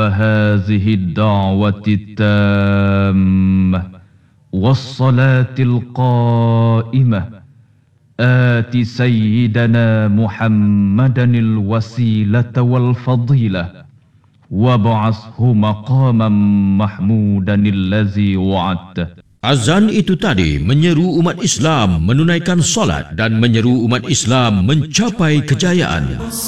هذه الدعوة التامة والصلاة القائمة آت سيدنا محمدا الوسيلة والفضيلة وابعثه مقاما محمودا الذي وعدته. Azan itu tadi menyeru umat Islam menunaikan solat dan menyeru umat Islam mencapai kejayaan.